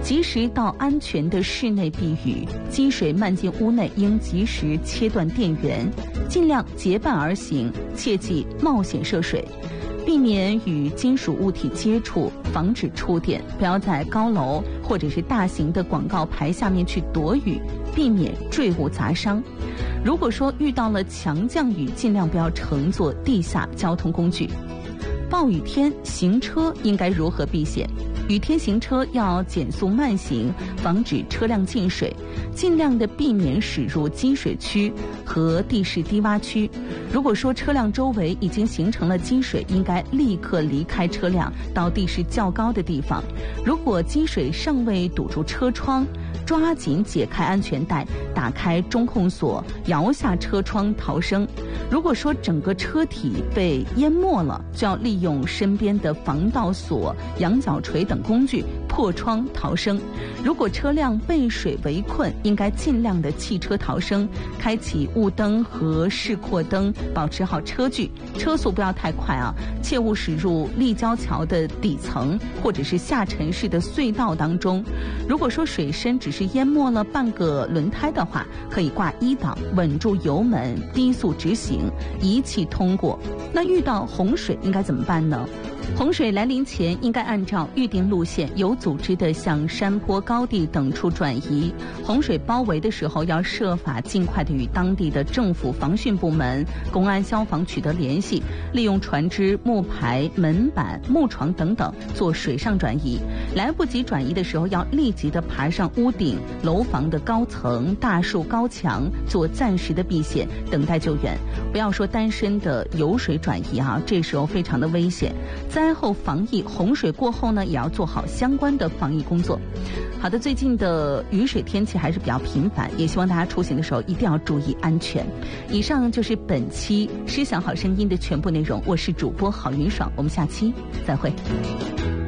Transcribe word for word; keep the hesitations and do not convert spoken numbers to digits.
及时到安全的室内避雨，积水漫进屋内应及时切断电源，尽量结伴而行，切忌冒险涉水。避免与金属物体接触，防止触电。不要在高楼或者是大型的广告牌下面去躲雨，避免坠物砸伤。如果说遇到了强降雨，尽量不要乘坐地下交通工具。暴雨天行车应该如何避险？雨天行车要减速慢行，防止车辆进水，尽量的避免驶入积水区和地势低洼区。如果说车辆周围已经形成了积水，应该立刻离开车辆，到地势较高的地方。如果积水尚未堵住车窗，抓紧解开安全带，打开中控锁，摇下车窗逃生。如果说整个车体被淹没了，就要利用身边的防盗锁、羊角锤等工具破窗逃生。如果车辆被水围困，应该尽量的弃车逃生，开启雾灯和示廓灯，保持好车距，车速不要太快啊，切勿驶入立交桥的底层或者是下沉式的隧道当中。如果说水深只是淹没了半个轮胎的话，可以挂一档，稳住油门，低速直行，一气通过。那遇到洪水应该怎么办呢？洪水来临前，应该按照预定路线，有组织地向山坡、高地等处转移。洪水包围的时候，要设法尽快地与当地的政府防汛部门、公安、消防取得联系，利用船只、木牌、门板、木床等等做水上转移。来不及转移的时候，要立即地爬上屋顶、楼房的高层、大树、高墙，做暂时的避险，等待救援。不要说单身的游水转移啊，这时候非常的危险。灾后防疫，洪水过后呢，也要做好相关的防疫工作。好的，最近的雨水天气还是比较频繁，也希望大家出行的时候一定要注意安全。以上就是本期诗享好声音的全部内容，我是主播郝云爽，我们下期再会。